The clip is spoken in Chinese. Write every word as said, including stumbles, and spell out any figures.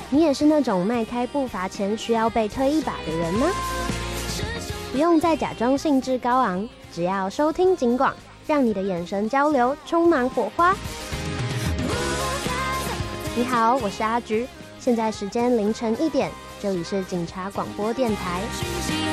你也是那种迈开步伐前需要被推一把的人吗？不用再假装兴致高昂，只要收听警广，让你的眼神交流充满火花。你好，我是阿菊，现在时间凌晨一点，这里是警察广播电台。